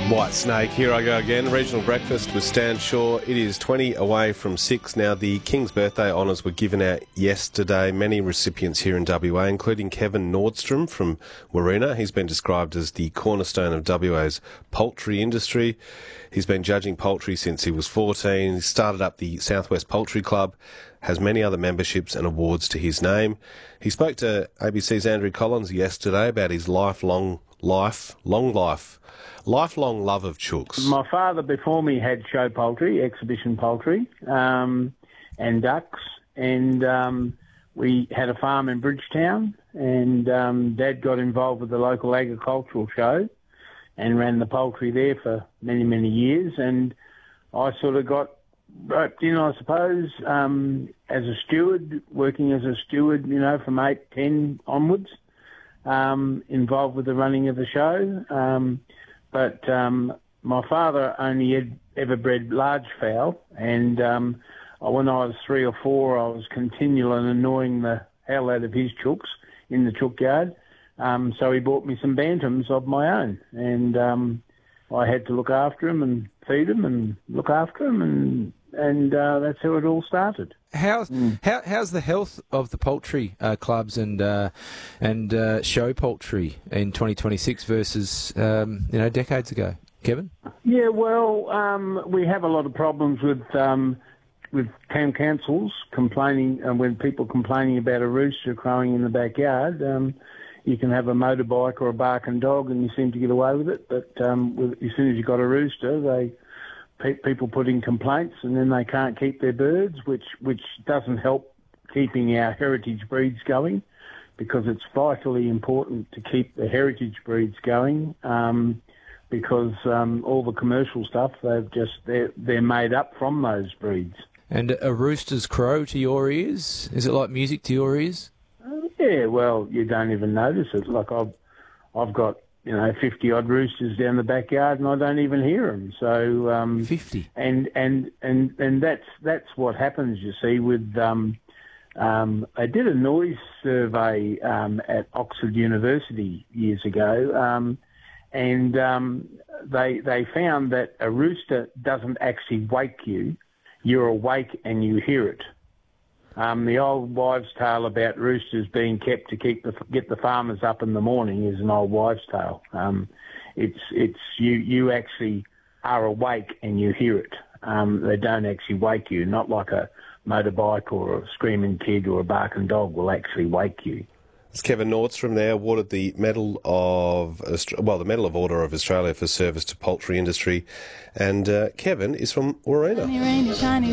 White Snake, here I go again. Regional breakfast with Stan Shaw. It is 20 away from 6. Now, the King's Birthday honours were given out yesterday. Many recipients here in WA, including Kevin Nordstrom from Warina. He's been described as the cornerstone of WA's poultry industry. He's been judging poultry since he was 14. He started up the Southwest Poultry Club, has many other memberships and awards to his name. He spoke to ABC's Andrew Collins yesterday about his lifelong love of chooks. My father before me had show poultry, exhibition poultry, and ducks, and we had a farm in Bridgetown, and Dad got involved with the local agricultural show and ran the poultry there for many, many years, and I sort of got roped in, I suppose, as a steward, working as a steward, from 8, 10 onwards, involved with the running of the show. But my father only had ever bred large fowl, and when I was 3 or 4, I was continually annoying the hell out of his chooks in the chook yard. So he bought me some bantams of my own, and I had to look after them and feed them and look after them, and that's how it all started. How's the health of the poultry clubs and show poultry in 2026 versus decades ago, Kevin? Yeah, well, we have a lot of problems with town councils complaining, and when people complaining about a rooster crowing in the backyard. You can have a motorbike or a barking dog, and you seem to get away with it. But as soon as you've got a rooster, people put in complaints, and then they can't keep their birds, which doesn't help keeping our heritage breeds going, because it's vitally important to keep the heritage breeds going, because all the commercial stuff, they're made up from those breeds. And a rooster's crow to your ears? Is it like music to your ears? Yeah, well, you don't even notice it. Like I've got 50 odd roosters down the backyard, and I don't even hear them. So 50, and that's what happens. You see, with I did a noise survey at Oxford University years ago, and they found that a rooster doesn't actually wake you. You're awake and you hear it. The old wives' tale about roosters being kept to get the farmers up in the morning is an old wives' tale. It's you actually are awake and you hear it. They don't actually wake you, not like a motorbike or a screaming kid or a barking dog will actually wake you. It's Kevin Nordstrom there, awarded the Medal of Order of Australia for service to poultry industry, and Kevin is from Warina.